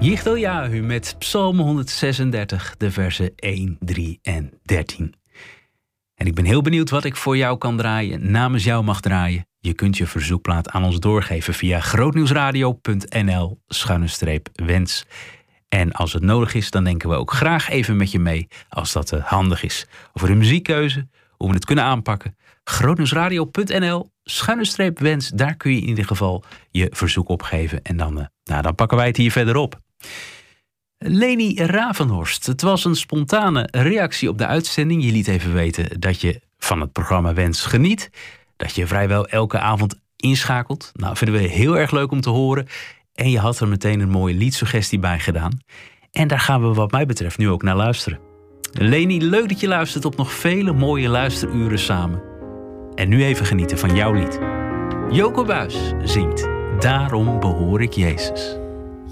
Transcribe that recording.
Yichtel Yahu met Psalm 136, de versen 1, 3 en 13. En ik ben heel benieuwd wat ik voor jou kan draaien, namens jou mag draaien. Je kunt je verzoekplaat aan ons doorgeven via grootnieuwsradio.nl/wens. En als het nodig is, dan denken we ook graag even met je mee, als dat handig is. Over de muziekkeuze, hoe we het kunnen aanpakken. grootnieuwsradio.nl/wens, daar kun je in ieder geval je verzoek opgeven. En dan pakken wij het hier verder op. Leni Ravenhorst, het was een spontane reactie op de uitzending. Je liet even weten dat je van het programma Wens geniet. Dat je vrijwel elke avond inschakelt. Nou, vinden we heel erg leuk om te horen. En je had er meteen een mooie liedsuggestie bij gedaan. En daar gaan we wat mij betreft nu ook naar luisteren. Leni, leuk dat je luistert op nog vele mooie luisteruren samen. En nu even genieten van jouw lied. Joko Buys zingt Daarom behoor ik Jezus.